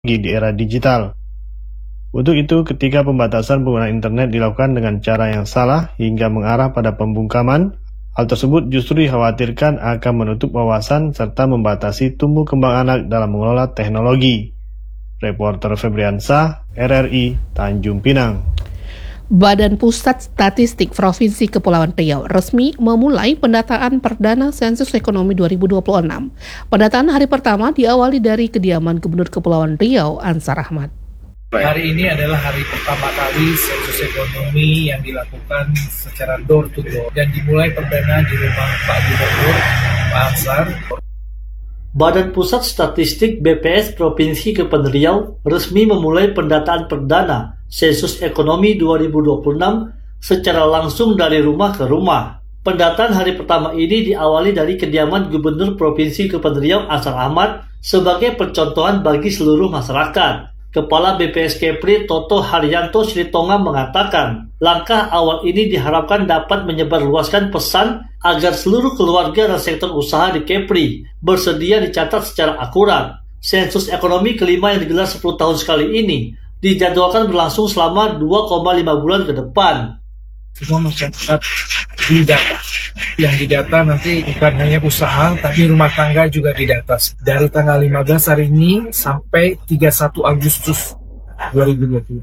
di era digital. Untuk itu, ketika pembatasan penggunaan internet dilakukan dengan cara yang salah hingga mengarah pada pembungkaman, hal tersebut justru dikhawatirkan akan menutup wawasan serta membatasi tumbuh kembang anak dalam mengelola teknologi. Reporter Febriansah, RRI, Tanjung Pinang. Badan Pusat Statistik Provinsi Kepulauan Riau resmi memulai pendataan perdana sensus ekonomi 2026. Pendataan hari pertama diawali dari kediaman Gubernur Kepulauan Riau, Ansar Ahmad. Hari ini adalah hari pertama kali sensus ekonomi yang dilakukan secara door to door dan dimulai perdana di rumah Pak Gubernur, Pak Ansar. Badan Pusat Statistik BPS Provinsi Kepulauan Riau resmi memulai pendataan perdana sensus ekonomi 2026 secara langsung dari rumah ke rumah. Pendataan hari pertama ini diawali dari kediaman Gubernur Provinsi Kepulauan Riau Ansar Ahmad sebagai percontohan bagi seluruh masyarakat. Kepala BPS Kepri Toto Haryanto Sritonga mengatakan, langkah awal ini diharapkan dapat menyebarluaskan pesan agar seluruh keluarga dan sektor usaha di Kepri bersedia dicatat secara akurat. Sensus ekonomi kelima yang digelar 10 tahun sekali ini dijadwalkan berlangsung selama 2,5 bulan ke depan. Semua masyarakat didata. Yang didata nanti bukan hanya usaha, tapi rumah tangga juga didata. Dari tanggal 15 hari ini sampai 31 Agustus 2020.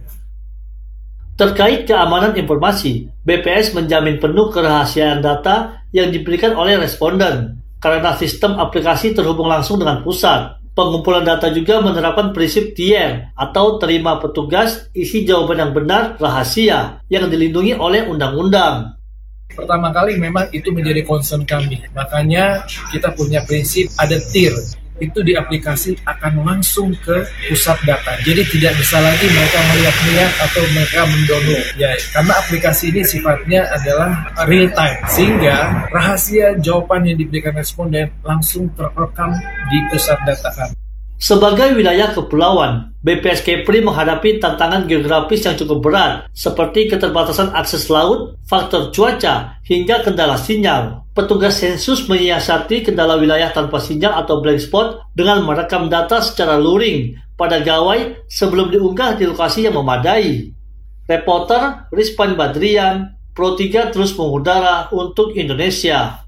Terkait keamanan informasi, BPS menjamin penuh kerahasiaan data yang diberikan oleh responden, karena sistem aplikasi terhubung langsung dengan pusat. Pengumpulan data juga menerapkan prinsip TIER atau terima petugas isi jawaban yang benar rahasia yang dilindungi oleh undang-undang. Pertama kali memang itu menjadi concern kami. Makanya kita punya prinsip ada TIR. Itu di aplikasi akan langsung ke pusat data. Jadi tidak bisa lagi mereka melihat-lihat atau mereka mendownload. Ya, karena aplikasi ini sifatnya adalah real time. Sehingga rahasia jawaban yang diberikan responden langsung terekam di pusat data kami. Sebagai wilayah kepulauan, BPS Kepri menghadapi tantangan geografis yang cukup berat, seperti keterbatasan akses laut, faktor cuaca, hingga kendala sinyal. Petugas sensus menyiasati kendala wilayah tanpa sinyal atau blank spot dengan merekam data secara luring pada gawai sebelum diunggah di lokasi yang memadai. Reporter Rizpan Badrian, Pro 3 terus mengudara untuk Indonesia.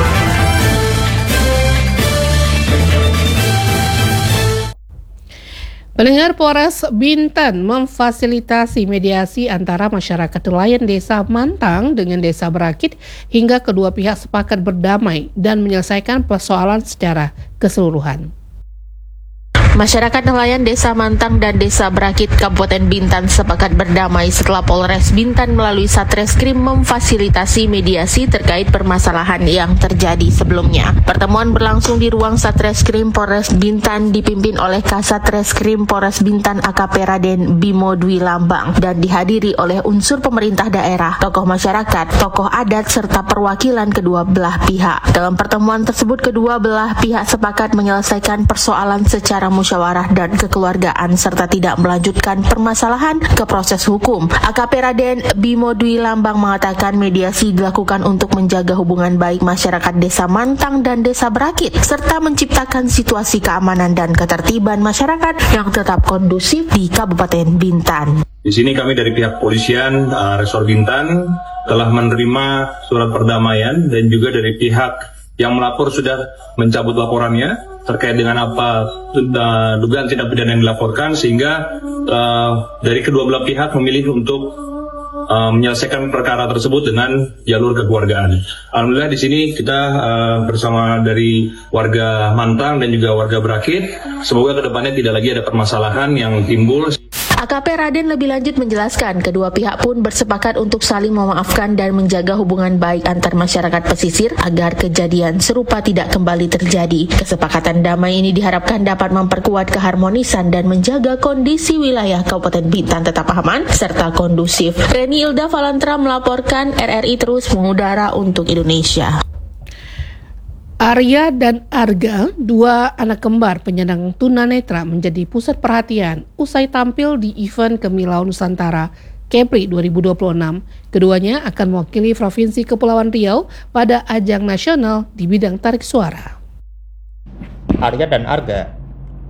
Pendengar, Polres Bintan memfasilitasi mediasi antara masyarakat nelayan Desa Mantang dengan Desa Berakit hingga kedua pihak sepakat berdamai dan menyelesaikan persoalan secara keseluruhan. Masyarakat nelayan Desa Mantang dan Desa Berakit Kabupaten Bintan sepakat berdamai setelah Polres Bintan melalui Satreskrim memfasilitasi mediasi terkait permasalahan yang terjadi sebelumnya. Pertemuan berlangsung di ruang Satreskrim Polres Bintan dipimpin oleh Kasatreskrim Polres Bintan AKP Raden Bimo Dwi Lambang dan dihadiri oleh unsur pemerintah daerah, tokoh masyarakat, tokoh adat serta perwakilan kedua belah pihak. Dalam pertemuan tersebut kedua belah pihak sepakat menyelesaikan persoalan secara musyawarah dan kekeluargaan serta tidak melanjutkan permasalahan ke proses hukum. AKP Raden Bimo Dwi Lambang mengatakan mediasi dilakukan untuk menjaga hubungan baik masyarakat Desa Mantang dan Desa Berakit serta menciptakan situasi keamanan dan ketertiban masyarakat yang tetap kondusif di Kabupaten Bintan. Di sini kami dari pihak polisian Resor Bintan telah menerima surat perdamaian dan juga dari pihak yang melapor sudah mencabut laporannya terkait dengan apa dugaan tindak pidana yang dilaporkan, sehingga dari kedua belah pihak memilih untuk menyelesaikan perkara tersebut dengan jalur kekeluargaan. Alhamdulillah di sini kita bersama dari warga Mantang dan juga warga Berakit, semoga kedepannya tidak lagi ada permasalahan yang timbul. AKP Raden lebih lanjut menjelaskan kedua pihak pun bersepakat untuk saling memaafkan dan menjaga hubungan baik antar masyarakat pesisir agar kejadian serupa tidak kembali terjadi. Kesepakatan damai ini diharapkan dapat memperkuat keharmonisan dan menjaga kondisi wilayah Kabupaten Bintan tetap aman serta kondusif. Reni Ilda Valantra melaporkan, RRI terus mengudara untuk Indonesia. Arya dan Arga, dua anak kembar penyandang tunanetra, menjadi pusat perhatian usai tampil di event Kemilau Nusantara Kepri 2026. Keduanya akan mewakili Provinsi Kepulauan Riau pada ajang nasional di bidang tarik suara. Arya dan Arga,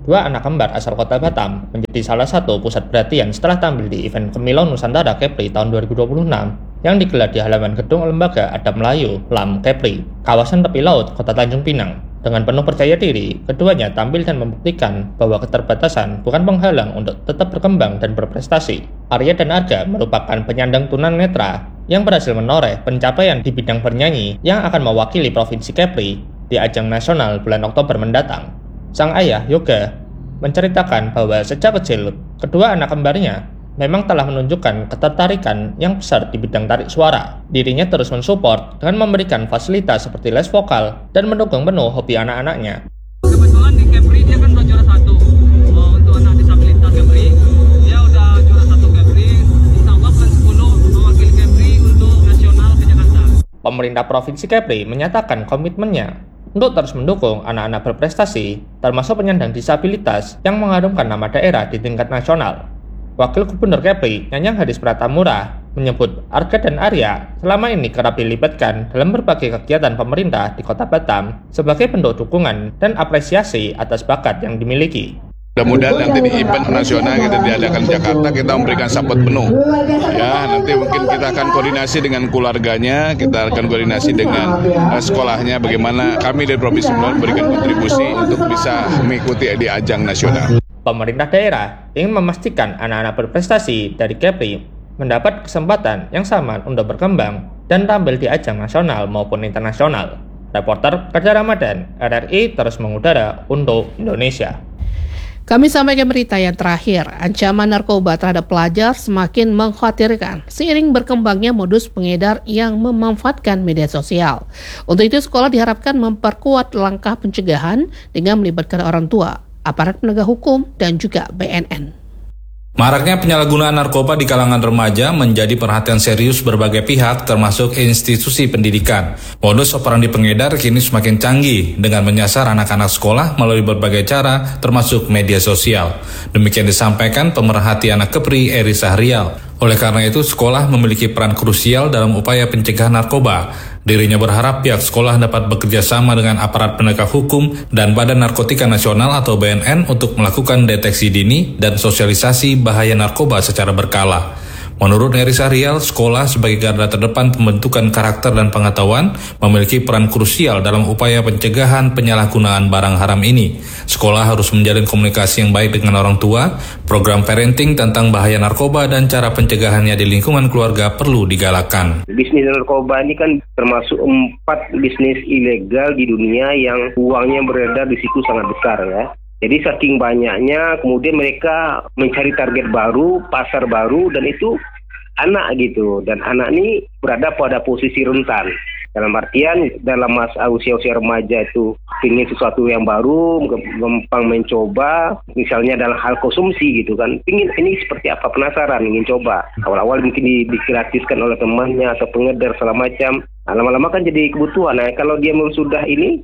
dua anak kembar asal kota Batam menjadi salah satu pusat perhatian setelah tampil di event Kemilau Nusantara Kepri tahun 2026 yang digelar di halaman gedung Lembaga Adat Melayu LAM Kepri, kawasan tepi laut Kota Tanjung Pinang. Dengan penuh percaya diri, keduanya tampil dan membuktikan bahwa keterbatasan bukan penghalang untuk tetap berkembang dan berprestasi. Arya dan Arga merupakan penyandang tunanetra yang berhasil menoreh pencapaian di bidang bernyanyi yang akan mewakili Provinsi Kepri di ajang nasional bulan Oktober mendatang. Sang ayah, Yoga, menceritakan bahwa sejak kecil, kedua anak kembarnya memang telah menunjukkan ketertarikan yang besar di bidang tarik suara. Dirinya terus mensupport dengan memberikan fasilitas seperti les vokal dan mendukung penuh hobi anak-anaknya. Kebetulan di Kepri dia kan udah juara 1 untuk anak disabilitas Kepri. Dia udah juara 1 Kepri, insya Allah bulan 10 mewakili Kepri untuk nasional ke Jakarta. Pemerintah Provinsi Kepri menyatakan komitmennya untuk terus mendukung anak-anak berprestasi, termasuk penyandang disabilitas yang mengharumkan nama daerah di tingkat nasional. Wakil Gubernur Kepri, Nyanyang Hadis Pratamura, menyebut Arga dan Arya selama ini kerap dilibatkan dalam berbagai kegiatan pemerintah di Kota Batam sebagai bentuk dukungan dan apresiasi atas bakat yang dimiliki. Mudah-mudahan nanti di event nasional kita diadakan di Jakarta, kita memberikan support penuh. Ya, nanti mungkin kita akan koordinasi dengan keluarganya, kita akan koordinasi dengan sekolahnya, bagaimana kami dari Provinsi memberikan kontribusi untuk bisa mengikuti di ajang nasional. Pemerintah daerah ingin memastikan anak-anak berprestasi dari Kepri mendapat kesempatan yang sama untuk berkembang dan tampil di ajang nasional maupun internasional. Reporter Kerja Ramadan, RRI terus mengudara untuk Indonesia. Kami sampaikan berita yang terakhir. Ancaman narkoba terhadap pelajar semakin mengkhawatirkan seiring berkembangnya modus pengedar yang memanfaatkan media sosial. Untuk itu, sekolah diharapkan memperkuat langkah pencegahan dengan melibatkan orang tua, aparat penegak hukum, dan juga BNN. Maraknya penyalahgunaan narkoba di kalangan remaja menjadi perhatian serius berbagai pihak termasuk institusi pendidikan. Modus operandi pengedar kini semakin canggih dengan menyasar anak-anak sekolah melalui berbagai cara termasuk media sosial. Demikian disampaikan pemerhati anak Kepri Eri Sahrial. Oleh karena itu, sekolah memiliki peran krusial dalam upaya pencegahan narkoba. Dirinya berharap pihak sekolah dapat bekerja sama dengan aparat penegak hukum dan Badan Narkotika Nasional atau BNN untuk melakukan deteksi dini dan sosialisasi bahaya narkoba secara berkala. Menurut Eri Sahrial, sekolah sebagai garda terdepan pembentukan karakter dan pengetahuan memiliki peran krusial dalam upaya pencegahan penyalahgunaan barang haram ini. Sekolah harus menjalin komunikasi yang baik dengan orang tua, program parenting tentang bahaya narkoba dan cara pencegahannya di lingkungan keluarga perlu digalakkan. Bisnis narkoba ini kan termasuk 4 bisnis ilegal di dunia yang uangnya beredar di situ sangat besar ya. Jadi saking banyaknya, kemudian mereka mencari target baru, pasar baru, dan itu anak gitu. Dan anak ini berada pada posisi rentan. Dalam artian, dalam masa usia-usia remaja itu ingin sesuatu yang baru, gampang mencoba, misalnya dalam hal konsumsi gitu kan. Ingin ini seperti apa, penasaran, ingin coba. Awal-awal mungkin digratiskan oleh temannya atau pengedar segala macam. Nah, lama-lama kan jadi kebutuhan. Nah, kalau dia sudah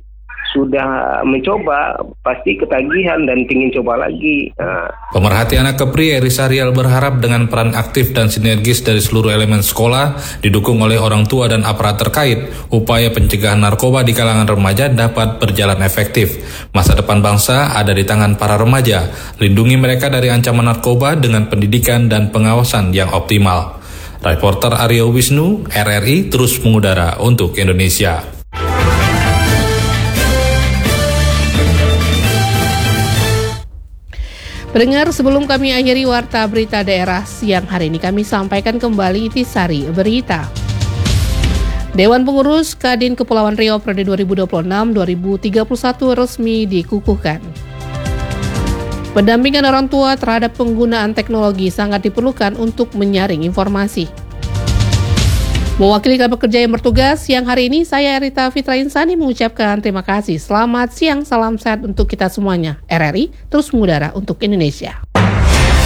mencoba, pasti ketagihan dan ingin coba lagi. Pemerhati anak Kepri Eri Sahrial berharap dengan peran aktif dan sinergis dari seluruh elemen sekolah, didukung oleh orang tua dan aparat terkait, upaya pencegahan narkoba di kalangan remaja dapat berjalan efektif. Masa depan bangsa ada di tangan para remaja. Lindungi mereka dari ancaman narkoba dengan pendidikan dan pengawasan yang optimal. Reporter Aryo Wisnu, RRI terus mengudara untuk Indonesia. Pendengar, sebelum kami akhiri Warta Berita Daerah siang hari ini, kami sampaikan kembali intisari berita. Dewan Pengurus Kadin Kepulauan Riau periode 2026-2031 resmi dikukuhkan. Pendampingan orang tua terhadap penggunaan teknologi sangat diperlukan untuk menyaring informasi. Mewakili kabar kerja yang bertugas siang hari ini, saya Rita Fitra Insani mengucapkan terima kasih. Selamat siang, salam sehat untuk kita semuanya. RRI terus mengudara untuk Indonesia.